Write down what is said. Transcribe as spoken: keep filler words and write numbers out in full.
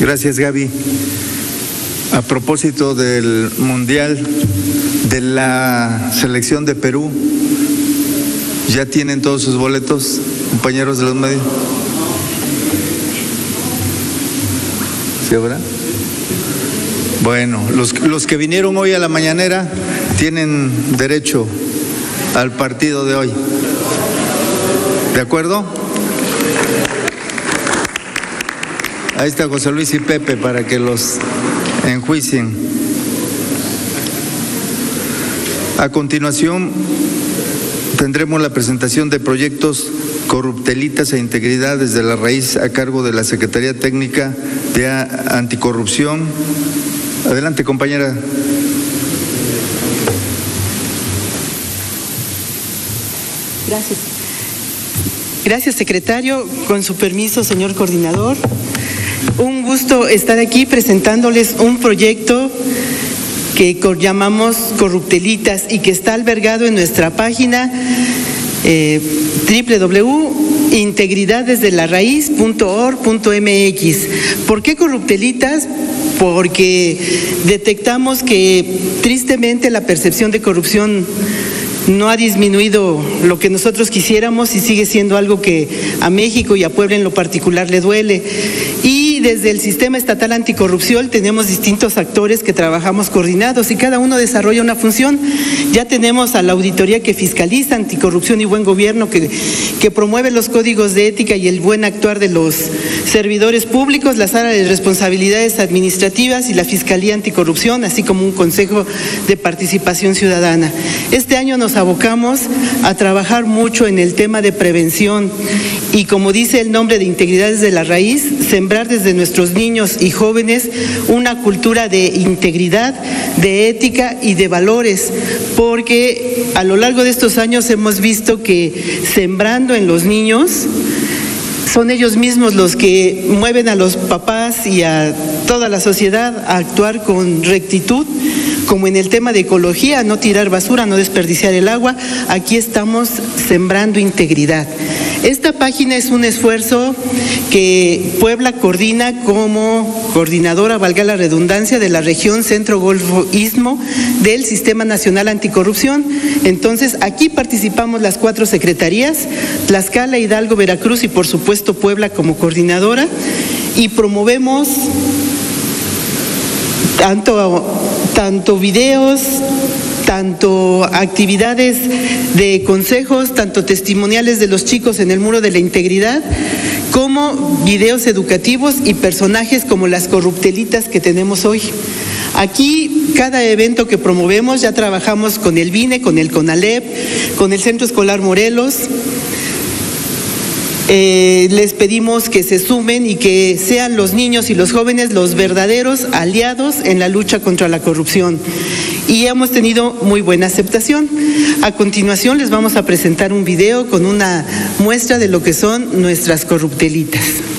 Gracias, Gaby. A propósito del Mundial de la selección de Perú, ¿ya tienen todos sus boletos, compañeros de los medios? ¿Sí, verdad? Bueno, los, los que vinieron hoy a la mañanera tienen derecho al partido de hoy. ¿De acuerdo? Ahí está José Luis y Pepe para que los enjuicien. A continuación, tendremos la presentación de proyectos corruptelitas e integridad desde la raíz a cargo de la Secretaría Técnica de Anticorrupción. Adelante, compañera. Gracias. Gracias, secretario. Con su permiso, señor coordinador. Un gusto estar aquí presentándoles un proyecto que llamamos Corruptelitas y que está albergado en nuestra página eh, doble u doble u doble u punto integridad desde la raíz punto org punto m x. ¿Por qué Corruptelitas? Porque detectamos que tristemente la percepción de corrupción no ha disminuido lo que nosotros quisiéramos y sigue siendo algo que a México y a Puebla en lo particular le duele. Y desde el Sistema Estatal Anticorrupción tenemos distintos actores que trabajamos coordinados y cada uno desarrolla una función. Ya tenemos a la auditoría que fiscaliza anticorrupción y buen gobierno, que, que promueve los códigos de ética y el buen actuar de los servidores públicos, las áreas de responsabilidades administrativas y la Fiscalía Anticorrupción, así como un Consejo de Participación Ciudadana. Este año nos abocamos a trabajar mucho en el tema de prevención y, como dice el nombre de Integridad desde la raíz, sembrar desde nuestros niños y jóvenes una cultura de integridad, de ética y de valores, porque a lo largo de estos años hemos visto que sembrando en los niños son ellos mismos los que mueven a los papás y a toda la sociedad a actuar con rectitud, como en el tema de ecología, no tirar basura, no desperdiciar el agua. Aquí estamos sembrando integridad. Esta página es un esfuerzo que Puebla coordina como coordinadora, valga la redundancia, de la región Centro-Golfo-Istmo del Sistema Nacional Anticorrupción. Entonces, aquí participamos las cuatro secretarías, Tlaxcala, Hidalgo, Veracruz y por supuesto Puebla como coordinadora, y promovemos tanto, tanto videos, tanto actividades de consejos, tanto testimoniales de los chicos en el Muro de la Integridad, como videos educativos y personajes como las corruptelitas que tenemos hoy. Aquí, cada evento que promovemos, ya trabajamos con el B I N E, con el CONALEP, con el Centro Escolar Morelos. Eh, les pedimos que se sumen y que sean los niños y los jóvenes los verdaderos aliados en la lucha contra la corrupción. Y hemos tenido muy buena aceptación. A continuación les vamos a presentar un video con una muestra de lo que son nuestras corruptelitas.